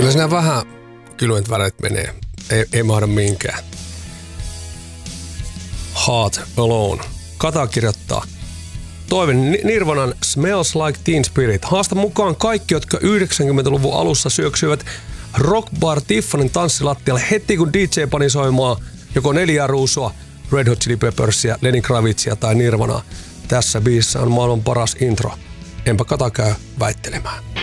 Kyllä siinä vähän kylmät väreet menee. Ei mahda minkään. Heart Alone. Kata kirjoittaa. Toive Nirvanan Smells Like Teen Spirit. Haasta mukaan kaikki, jotka 90-luvun alussa syöksyivät Rock Bar Tiffanin tanssilattialle heti kun DJ pani soimaan joko 4 ruusua, Red Hot Chili Peppersia, Lenny Kravitzia tai Nirvanaa. Tässä biisissä on maailman paras intro. Enpä Kata käy väittelemään.